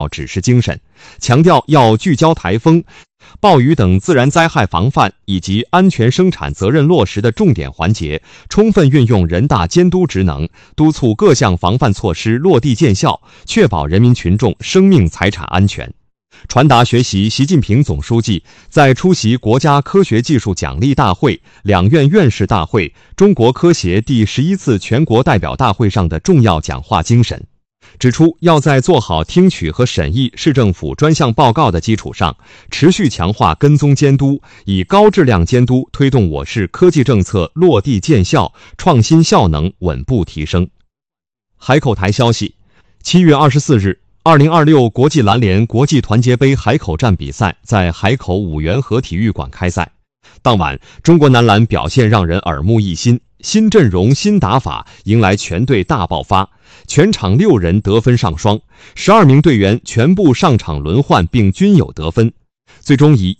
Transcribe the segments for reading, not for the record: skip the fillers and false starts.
指示精神，强调要聚焦台风、暴雨等自然灾害防范以及安全生产责任落实的重点环节，充分运用人大监督职能，督促各项防范措施落地见效，确保人民群众生命财产安全。传达学习习近平总书记在出席国家科学技术奖励大会、两院院士大会、中国科协第11次全国代表大会上的重要讲话精神，指出要在做好听取和审议市政府专项报告的基础上，持续强化跟踪监督，以高质量监督推动我市科技政策落地见效，创新效能稳步提升。海口台消息，7月24日，2026国际篮联国际团结杯海口站比赛在海口五缘河体育馆开赛。当晚，中国男篮表现让人耳目一新，新阵容、新打法迎来全队大爆发，全场6人得分上双，12名队员全部上场轮换并均有得分，最终以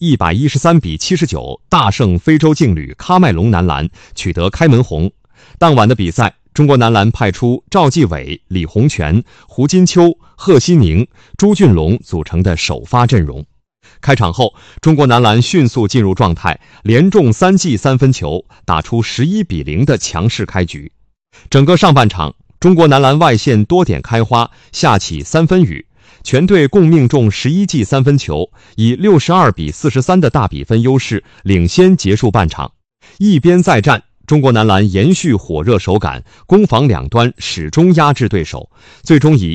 113-79大胜非洲劲旅喀麦隆男篮，取得开门红。当晚的比赛，中国男篮派出赵继伟、李洪权、胡金秋、贺西宁、朱俊龙组成的首发阵容。开场后，中国男篮迅速进入状态，连中3记3分球，打出11-0的强势开局。整个上半场，中国男篮外线多点开花，下起3分雨，全队共命中11记3分球，以62-43的大比分优势领先结束半场。一边再战，中国男篮延续火热手感，攻防两端始终压制对手，最终以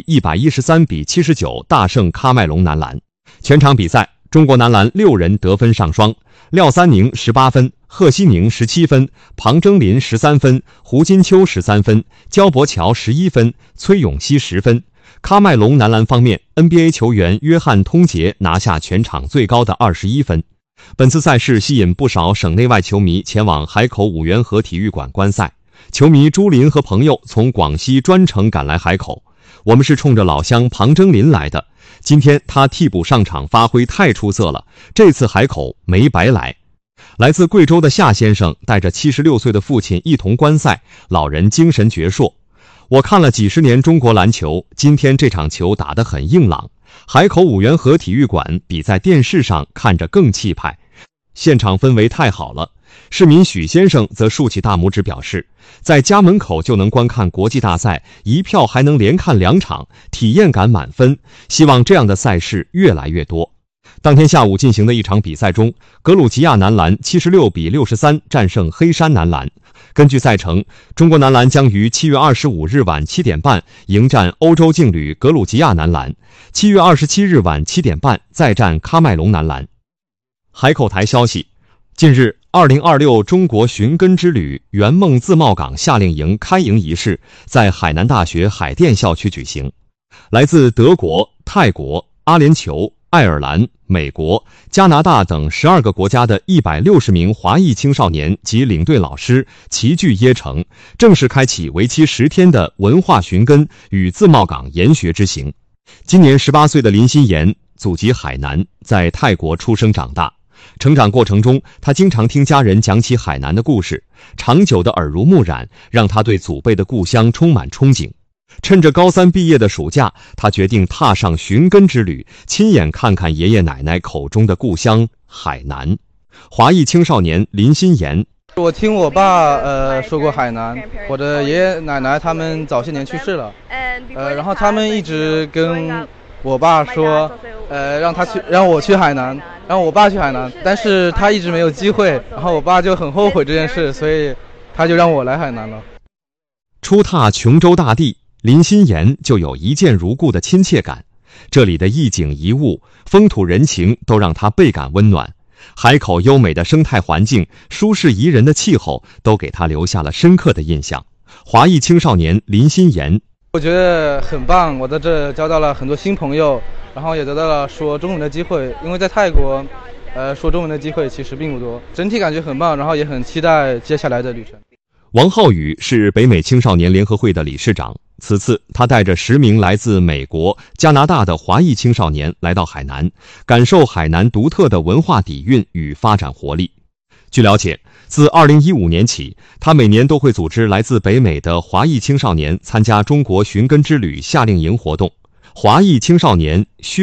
113-79大胜喀麦隆男篮。全场比赛，中国男篮6人得分上双，廖三宁18分，贺西宁17分，庞征林13分，胡金秋13分，焦博乔11分，崔永熙10分。喀麦隆男篮方面 ，NBA 球员约翰通杰拿下全场最高的21分。本次赛事吸引不少省内外球迷前往海口五缘河体育馆观赛。球迷朱林和朋友从广西专程赶来海口，我们是冲着老乡庞征林来的。今天他替补上场发挥太出色了，这次海口没白来。来自贵州的夏先生带着76岁的父亲一同观赛，老人精神矍铄。我看了几十年中国篮球，今天这场球打得很硬朗。海口五缘河体育馆比在电视上看着更气派，现场氛围太好了。市民许先生则竖起大拇指表示，在家门口就能观看国际大赛，一票还能连看2场，体验感满分，希望这样的赛事越来越多。当天下午进行的一场比赛中，格鲁吉亚男篮76-63战胜黑山男篮。根据赛程，中国男篮将于7月25日晚7点半迎战欧洲劲旅格鲁吉亚男篮，7月27日晚7点半再战喀麦隆男篮。海口台消息，近日2026中国寻根之旅圆梦自贸港夏令营开营仪式在海南大学海淀校区举行。来自德国、泰国、阿联酋、爱尔兰、美国、加拿大等12个国家的160名华裔青少年及领队老师齐聚椰城，正式开启为期10天的文化寻根与自贸港研学之行。今年18岁的林心妍祖籍海南，在泰国出生长大。成长过程中，他经常听家人讲起海南的故事，长久的耳濡目染让他对祖辈的故乡充满憧憬。趁着高3毕业的暑假，他决定踏上寻根之旅，亲眼看看爷爷奶奶口中的故乡海南。华裔青少年林心妍， 我听我爸说过海南，我的爷爷奶奶他们早些年去世了，然后他们一直跟我爸说，让我去海南，让我爸去海南，但是他一直没有机会，然后我爸就很后悔这件事，所以他就让我来海南了。 初踏琼州大地，林心妍就有一见如故的亲切感，这里的一景一物、风土人情都让他倍感温暖。海口优美的生态环境、舒适宜人的气候都给他留下了深刻的印象。华裔青少年林心妍， 我觉得很棒，我在这交到了很多新朋友，然后也得到了说中文的机会，因为在泰国说中文的机会其实并不多，整体感觉很棒，然后也很期待接下来的旅程。 王浩宇是北美青少年联合会的理事长，此次他带着10名来自美国、加拿大的华裔青少年来到海南，感受海南独特的文化底蕴与发展活力。据了解，自2015年起，他每年都会组织来自北美的华裔青少年参加中国寻根之旅夏令营活动。华裔青少年薛